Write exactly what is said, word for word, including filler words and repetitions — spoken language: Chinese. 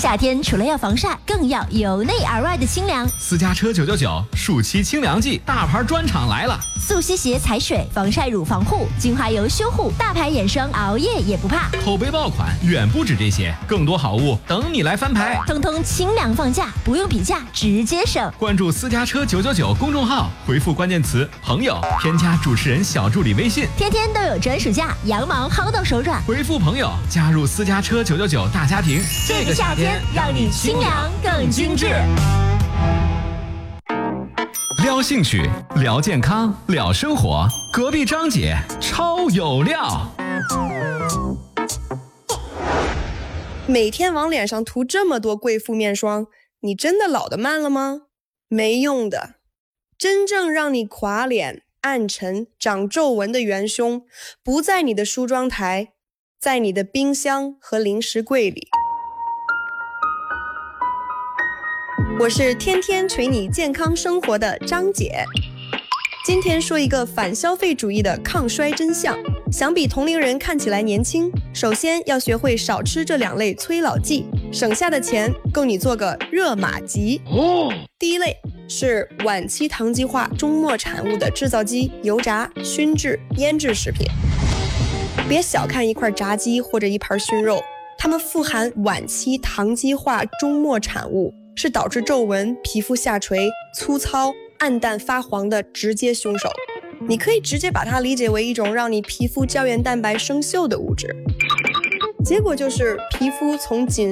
夏天除了要防晒，更要由内而外的清凉。 私家车九九九暑期清凉季，大牌专场来了！ 速吸鞋踩水，防晒乳防护，精华油修护，大牌眼霜，熬夜也不怕。 口碑爆款远不止这些，更多好物等你来翻牌。 通通清凉放价，不用比价，直接省。 关注私家车九九九公众号，回复关键词“朋友”，添加主持人小助理微信， 天天都有专属价，羊毛薅到手软。 回复“朋友”加入私家车九九九大家庭， 这个夏天让你清凉更精致。 聊兴趣，聊健康，聊生活，隔壁张姐超有料。 每天往脸上涂这么多贵妇面霜，你真的老得慢了吗？没用的，真正让你垮脸、暗沉、长皱纹的元凶，不在你的梳妆台，在你的冰箱和零食柜里。我是天天陪你健康生活的张姐，今天说一个反消费主义的抗衰真相。想比同龄人看起来年轻，首先要学会少吃这两类催老剂，省下的钱够你做个热玛吉。哦，第一类是晚期糖基化终末产物的制造机、油炸、熏制、腌制食品。别小看一块炸鸡或者一盘熏肉，它们富含晚期糖基化终末产物，是导致皱纹、皮肤下垂、粗糙、暗淡发黄的直接凶手。你可以直接把它理解为一种让你皮肤胶原蛋白生锈的物质，结果就是皮肤从紧